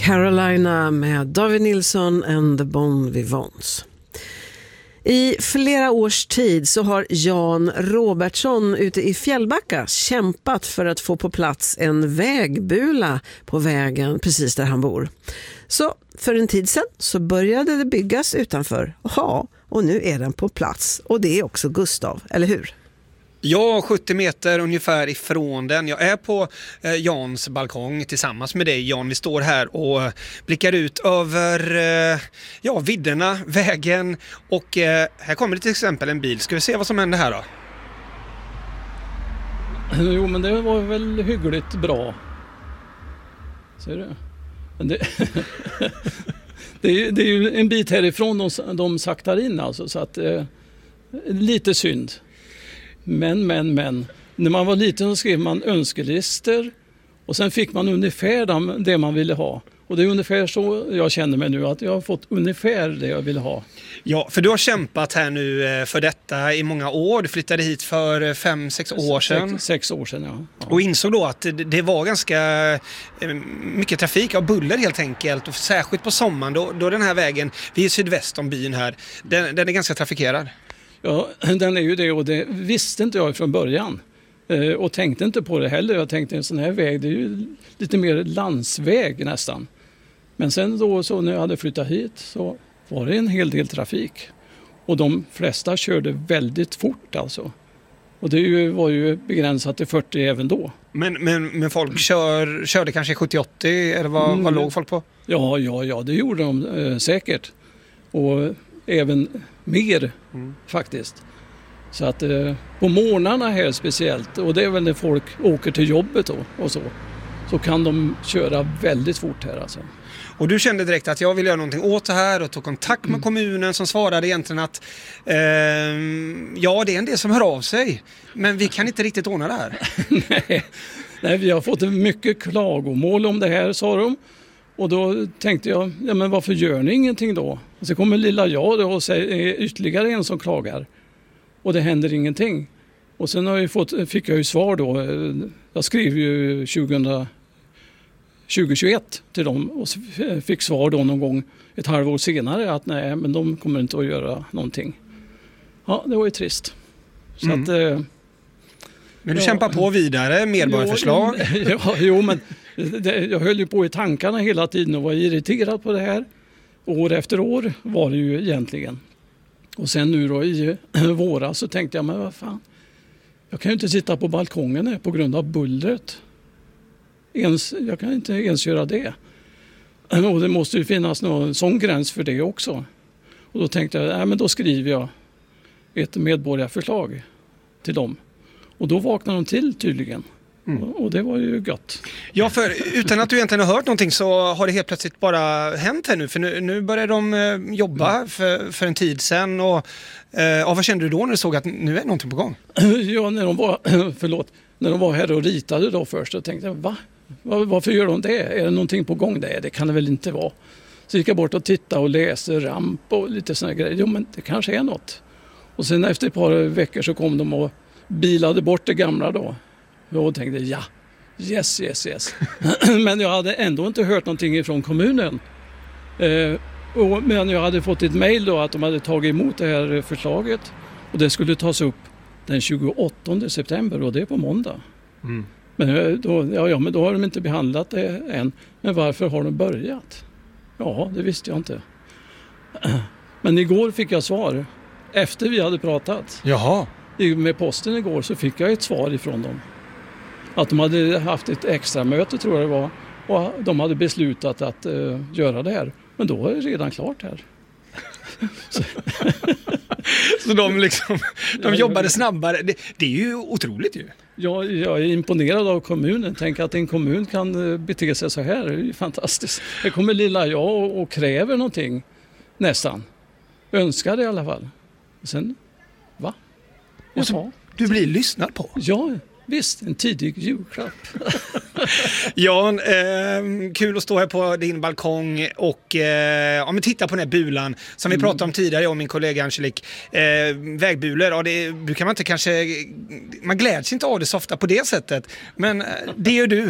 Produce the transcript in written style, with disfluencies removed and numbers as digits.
Carolina med David Nilsson and the Bon Vivants. I flera års tid så har Jan Robertsson ute i Fjällbacka kämpat för att få på plats en vägbula på vägen precis där han bor. Så för en tid sedan så började det byggas utanför. Ja, och nu är den på plats. Och det är också Gustav, eller hur? Ja, 70 meter ungefär ifrån den. Jag är på Jans balkong tillsammans med dig, Jan. Vi står här och blickar ut över vidderna, vägen. Och här kommer det till exempel en bil. Ska vi se vad som händer här då? Jo, men det var väl hyggligt bra. Ser du? Men det är ju en bit härifrån de saktar in alltså, så att lite synd. Men. När man var liten så skrev man önskelister och sen fick man ungefär det man ville ha. Och det är ungefär så jag känner mig nu, att jag har fått ungefär det jag ville ha. Ja, för du har kämpat här nu för detta i många år. Du flyttade hit för 5-6 år sedan. 6 år sedan, ja. Och insåg då att det var ganska mycket trafik och buller helt enkelt. Och särskilt på sommaren då den här vägen, vi är sydväst om byn här, den är ganska trafikerad. Ja, den är ju det, och det visste inte jag från början. Och tänkte inte på det heller. Jag tänkte en sån här väg, det är ju lite mer landsväg nästan. Men sen då så när jag hade flyttat hit så var det en hel del trafik. Och de flesta körde väldigt fort alltså. Och det var ju begränsat till 40 även då. Men folk körde kanske 70-80 eller vad låg folk på? Ja, det gjorde de säkert. Och även mer faktiskt. Så att på morgnarna här speciellt, och det är väl när folk åker till jobbet då, och så kan de köra väldigt fort här alltså. Och du kände direkt att jag vill göra någonting åt det här och tog kontakt med kommunen som svarade egentligen att det är en del som hör av sig, men vi kan inte riktigt ordna det här. Nej, vi har fått mycket klagomål om det här, sa de. Och då tänkte jag, men varför gör ni ingenting då? Och så kommer lilla jag då och säger ytterligare en som klagar. Och det händer ingenting. Och sen fick jag ju svar då. Jag skrev ju 2021 till dem och fick svar då någon gång ett halvår senare att nej, men de kommer inte att göra någonting. Ja, det var ju trist. Så att, men du kämpar på vidare, medborgarförslag. Jo, men jag höll ju på i tankarna hela tiden och var irriterad på det här. År efter år var det ju egentligen. Och sen nu då i våras så tänkte jag, men vad fan. Jag kan ju inte sitta på balkongen här på grund av bullret. Jag kan inte ens göra det. Och det måste ju finnas någon sån gräns för det också. Och då tänkte jag, men då skriver jag ett medborgarförslag till dem. Och då vaknade de till tydligen. Och det var ju gott. Ja, för utan att du egentligen har hört någonting så har det helt plötsligt bara hänt här nu. För nu börjar de jobba för en tid sedan. Och vad kände du då när du såg att nu är någonting på gång? Ja, när de var här och ritade då först så tänkte jag, varför gör de det? Är det någonting på gång? Det kan det väl inte vara. Så gick jag bort och tittade och läste ramp och lite såna grejer. Jo, men det kanske är något. Och sen efter ett par veckor så kom de och bilade bort det gamla då. Och tänkte yes. Men jag hade ändå inte hört någonting från kommunen. Men jag hade fått ett mejl då att de hade tagit emot det här förslaget. Och det skulle tas upp den 28 september och det är på måndag. Men då har de inte behandlat det än. Men varför har de börjat? Ja, det visste jag inte. Men igår fick jag svar. Efter vi hade pratat. Jaha. Med posten igår så fick jag ett svar ifrån dem. Att de hade haft ett extra möte tror jag det var. Och de hade beslutat att göra det här. Men då är det redan klart här. Så de jobbade snabbare. Det är ju otroligt ju. Ja, jag är imponerad av kommunen. Tänk att en kommun kan bete sig så här. Det är ju fantastiskt. Det kommer lilla jag och kräver någonting. Nästan. Önskar det i alla fall. Och sen, va? Och så, du blir lyssnad på. Ja, visst. En tidig julklapp. Jan, kul att stå här på din balkong och men titta på den här bulan som vi pratade om tidigare, jag och min kollega Angelique. Vägbulor, ja, det brukar man inte kanske, man gläds inte av det så ofta på det sättet, men det gör du.